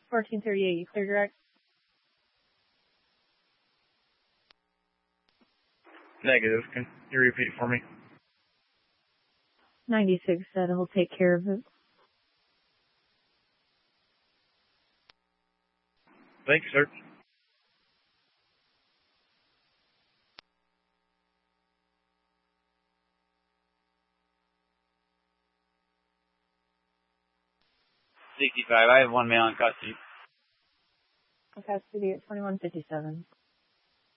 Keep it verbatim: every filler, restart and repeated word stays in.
fourteen thirty-eight, you clear direct? Negative. Can you repeat for me? ninety-six said he'll take care of it. Thank you, sir. sixty-five. I have one male in custody. Custody at twenty-one fifty-seven.